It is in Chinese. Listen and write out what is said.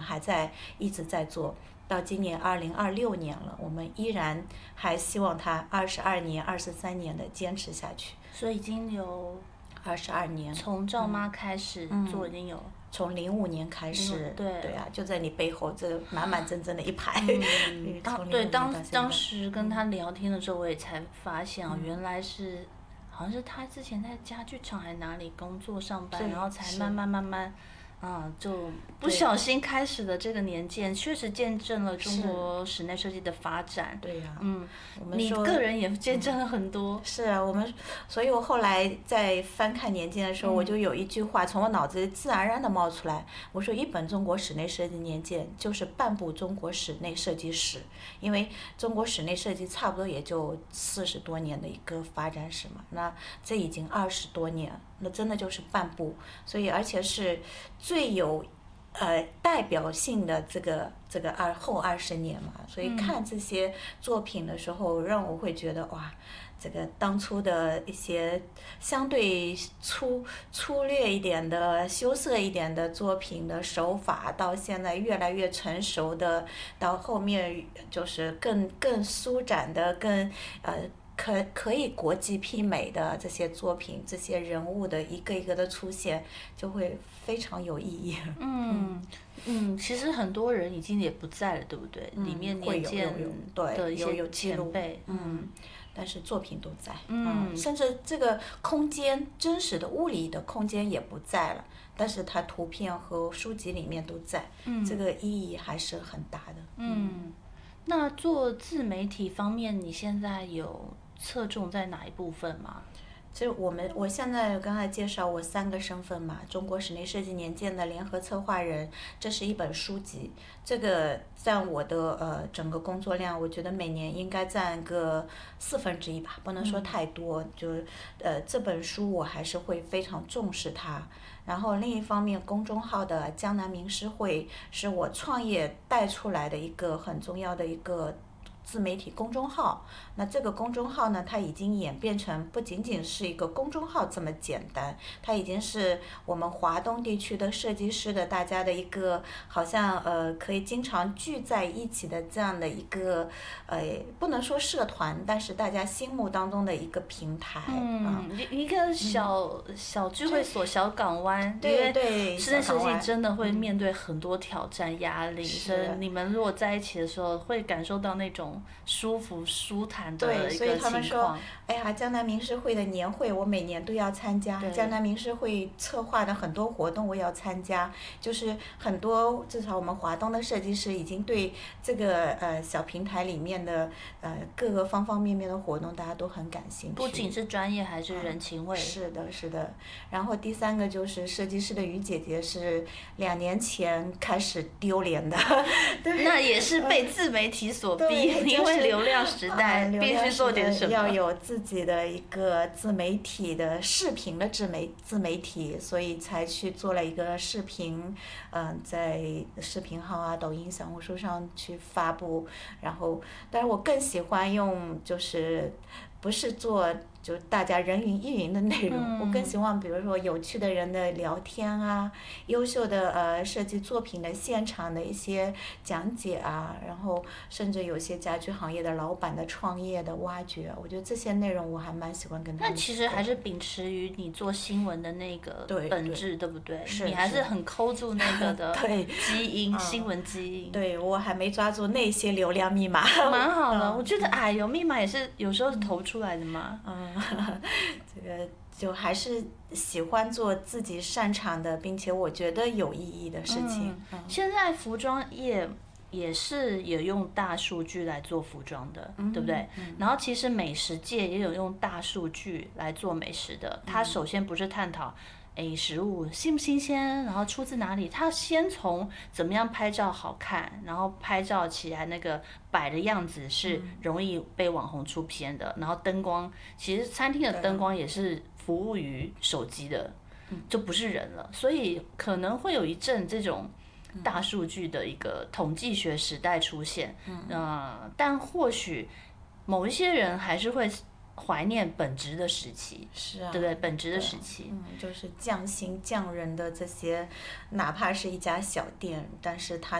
还在一直在做。到今年2026年了，我们依然还希望它22年、23年的坚持下去。 所以已经有 22年， 从赵妈开始做，已经有。 从05年开始，对啊，就在你背后这满满正正的一排。 当时跟他聊天的时候，我也才发现原来是，好像是他之前在家具厂还哪里工作上班，然后才慢慢。就不小心开始的这个年鉴，确实见证了中国室内设计的发展。 对呀， 你个人也见证了很多。 是啊，所以我后来在翻看年鉴的时候，我就有一句话从我脑子里自然而然的冒出来，我说一本中国室内设计年鉴就是半部中国室内设计史，因为中国室内设计差不多也就40多年的一个发展史嘛，那这已经20多年，那真的就是半部，所以而且是最有代表性的这个后20年嘛，所以看这些作品的时候，让我会觉得哇，这个当初的一些相对粗略一点的、羞涩一点的作品的手法，到现在越来越成熟的，到后面就是更舒展的、更可以国际媲美的这些作品，这些人物的一个一个的出现，就会非常有意义。 其实很多人已经也不在了，对不对？里面年鉴的一些前辈， 但是作品都在，甚至这个空间真实的物理的空间也不在了，但是它图片和书籍里面都在，这个意义还是很大的。 那做自媒体方面，你现在有侧重在哪一部分吗？ 就我现在刚才介绍我3个身份嘛，中国室内设计年鉴的联合策划人，这是一本书籍，这个占我的整个工作量，我觉得每年应该占个1/4吧，不能说太多，就这本书我还是会非常重视它。然后另一方面，公众号的江南名师会是我创业带出来的一个很重要的一个自媒体公众号。那这个公众号呢，它已经演变成不仅仅是一个公众号这么简单，它已经是我们华东地区的设计师的大家的一个好像可以经常聚在一起的这样的一个不能说社团，但是大家心目当中的一个平台。 一个小聚会所、小港湾。 对， 室内设计真的会面对很多挑战、压力，所以你们如果在一起的时候，会感受到那种舒服、舒坦的一个情况。对， 所以他们说，哎呀，江南名师会的年会我每年都要参加，江南名师会策划的很多活动我也要参加，就是很多至少我们华东的设计师已经对这个小平台里面的各个方方面面的活动大家都很感兴趣， 不仅是专业还是人情味。 是的。然后第3个就是设计师的于姐姐是2年前开始丢脸的那也是被自媒体所逼，因为流量时代必须做点什么， 要有自己的一个自媒体的视频的自媒体，所以才去做了一个视频，在视频号啊、抖音、小红书上去发布。然后，但是我更喜欢用就是不是做就大家人云亦云的内容，我更希望比如说有趣的人的聊天啊，优秀的设计作品的现场的一些讲解啊，然后甚至有些家居行业的老板的创业的挖掘，我觉得这些内容我还蛮喜欢跟他们。 那其实还是秉持于你做新闻的那个本质，对不对？ 你还是很抠住那个的基因，新闻基因。 对，我还没抓住那些流量密码。 蛮好的，我觉得有密码也是有时候投出来的嘛。 这个就还是喜欢做自己擅长的，并且我觉得有意义的事情。 现在服装业也是有用大数据来做服装的，对不对？然后其实美食界也有用大数据来做美食的。它首先不是探讨食物新不新鲜，然后出自哪里，它先从怎么样拍照好看，然后拍照起来那个摆的样子是容易被网红出片的，然后灯光，其实餐厅的灯光也是服务于手机的，就不是人了，所以可能会有一阵这种大数据的一个统计学时代出现。但或许某一些人还是会怀念本质的时期， 是啊， 对不对？本质的时期， 就是匠心匠人的这些，哪怕是一家小店，但是它